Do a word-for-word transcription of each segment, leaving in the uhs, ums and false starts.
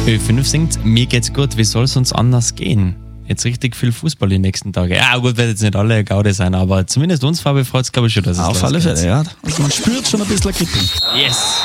Ö fünf singt, mir geht's gut, wie soll es uns anders gehen? Jetzt richtig viel Fußball die nächsten Tage. Ja gut, wird jetzt nicht alle Gaude sein, aber zumindest uns, Fabi, freut es glaube ich schon, dass es Auf alle Fälle, ja. Also man spürt schon ein bisschen Kribbeln. Yes!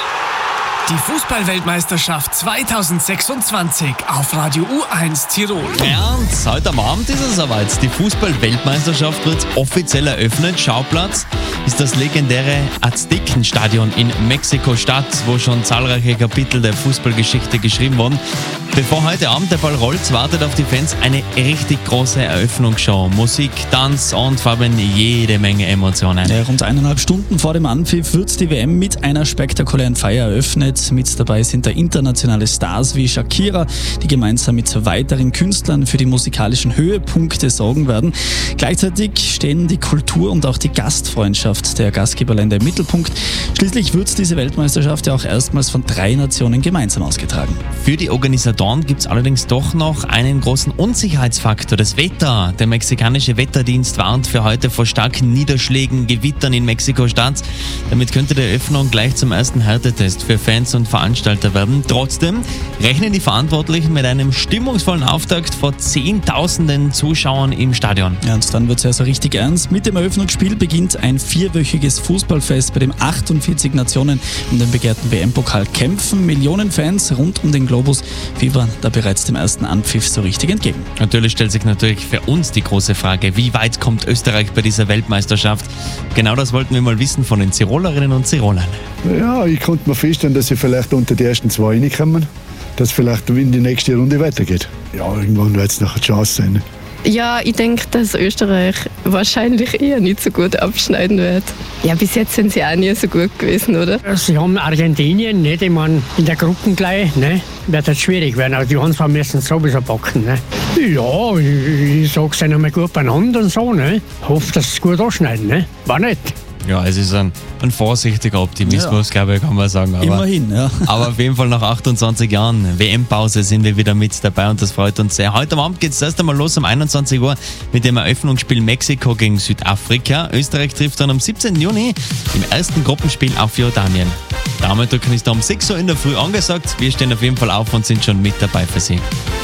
Die Fußball-Weltmeisterschaft zwanzig sechsundzwanzig auf Radio U eins Tirol. Ja, und heute am Abend ist es soweit. Die Fußball-Weltmeisterschaft wird offiziell eröffnet. Schauplatz ist das legendäre Aztekenstadion in Mexiko-Stadt, wo schon zahlreiche Kapitel der Fußballgeschichte geschrieben wurden. Bevor heute Abend der Ball rollt, wartet auf die Fans eine richtig große Eröffnungsshow. Musik, Tanz und Fabian, jede Menge Emotionen. Ja, rund eineinhalb Stunden vor dem Anpfiff wird die W M mit einer spektakulären Feier eröffnet. Mit dabei sind da internationale Stars wie Shakira, die gemeinsam mit weiteren Künstlern für die musikalischen Höhepunkte sorgen werden. Gleichzeitig stehen die Kultur und auch die Gastfreundschaft der Gastgeberländer im Mittelpunkt. Schließlich wird diese Weltmeisterschaft ja auch erstmals von drei Nationen gemeinsam ausgetragen. Für die Organisatoren gibt es allerdings doch noch einen großen Unsicherheitsfaktor, das Wetter. Der mexikanische Wetterdienst warnt für heute vor starken Niederschlägen, Gewittern in Mexiko-Stadt. Damit könnte die Eröffnung gleich zum ersten Härtetest für Fans und Veranstalter werden. Trotzdem rechnen die Verantwortlichen mit einem stimmungsvollen Auftakt vor Zehntausenden Zuschauern im Stadion. Ja, und dann wird es ja so richtig ernst. Mit dem Eröffnungsspiel beginnt ein vierwöchiges Fußballfest, bei dem achtundvierzig Nationen um den begehrten W M-Pokal kämpfen. Millionen Fans rund um den Globus fiebern da bereits dem ersten Anpfiff so richtig entgegen. Natürlich stellt sich natürlich für uns die große Frage, wie weit kommt Österreich bei dieser Weltmeisterschaft? Genau das wollten wir mal wissen von den Tirolerinnen und Tirolern. Ja, ich konnte mir feststellen, dass sie vielleicht unter die ersten zwei reinkommen, dass vielleicht in die nächste Runde weitergeht. Ja, irgendwann wird es noch eine Chance sein. Ja, ich denke, dass Österreich wahrscheinlich eher nicht so gut abschneiden wird. Ja, bis jetzt sind sie auch nie so gut gewesen, oder? Sie haben Argentinien, nicht? Ich meine, in der Gruppe gleich, ne? Wird das schwierig werden, aber die anderen müssen sowieso packen, ne? Ja, ich, ich sage, sie sind einmal gut beieinander und so, ne? Hoffe, dass sie gut anschneiden, ne? War nicht. Ja, es ist ein, ein vorsichtiger Optimismus, ja, glaube ich, kann man sagen. Aber, immerhin, ja. Aber auf jeden Fall nach achtundzwanzig Jahren W M-Pause sind wir wieder mit dabei und das freut uns sehr. Heute Abend geht es erst einmal los um einundzwanzig Uhr mit dem Eröffnungsspiel Mexiko gegen Südafrika. Österreich trifft dann am siebzehnten Juni im ersten Gruppenspiel auf Jordanien. Der Armdrücken ist da um sechs Uhr in der Früh angesagt. Wir stehen auf jeden Fall auf und sind schon mit dabei für Sie.